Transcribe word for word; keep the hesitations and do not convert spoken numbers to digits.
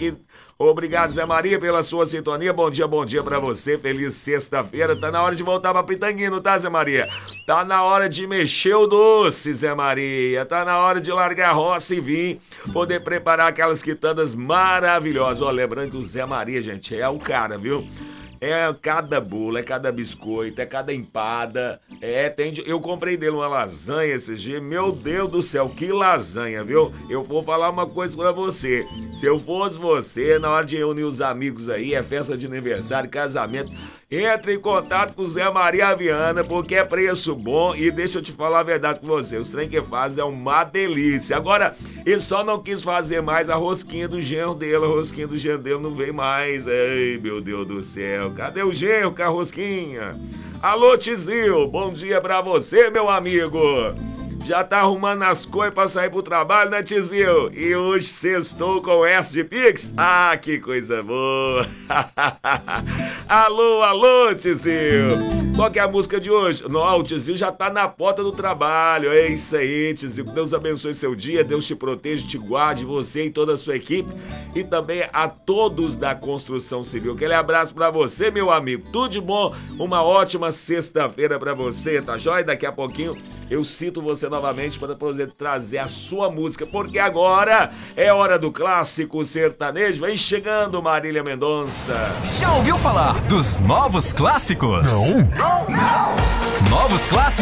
aqui. Obrigado, Zé Maria, pela sua sintonia. Bom dia, bom dia pra você. Feliz sexta-feira. Tá na hora de voltar pra Pitanguinho, tá, Zé Maria? Tá na hora de mexer o doce, Zé Maria. Tá na hora de largar a roça e vir poder preparar aquelas quitandas maravilhosas. Ó, lembrando que o Zé Maria, gente, é o cara, viu? É cada bolo, é cada biscoito, é cada empada. É, tem de... Eu comprei dele uma lasanha esses dias. Meu Deus do céu, que lasanha, viu? Eu vou falar uma coisa pra você. Se eu fosse você, na hora de reunir os amigos aí, é festa de aniversário, casamento, entre em contato com o Zé Maria Viana, porque é preço bom. E deixa eu te falar a verdade com você, os trem que faz é uma delícia. Agora, ele só não quis fazer mais a rosquinha do genro dele. A rosquinha do genro dele não veio mais. Ai, meu Deus do céu. Cadê o genro com a rosquinha? Alô, Tizil, bom dia pra você, meu amigo. Já tá arrumando as coisas pra sair pro trabalho, né, Tizil? E hoje sextou com S de Pix? Ah, que coisa boa! Alô, alô, Tizil! Qual que é a música de hoje? Não, o Tizil já tá na porta do trabalho. É isso aí, Tizil. Deus abençoe seu dia, Deus te proteja, te guarde, você e toda a sua equipe. E também a todos da construção civil. Aquele abraço pra você, meu amigo. Tudo de bom, uma ótima sexta-feira pra você, tá joia? Daqui a pouquinho eu cito você novamente para poder trazer a sua música, porque agora é hora do clássico sertanejo. Vem chegando, Marília Mendonça. Já ouviu falar dos novos clássicos? Não. Não. Novos clássicos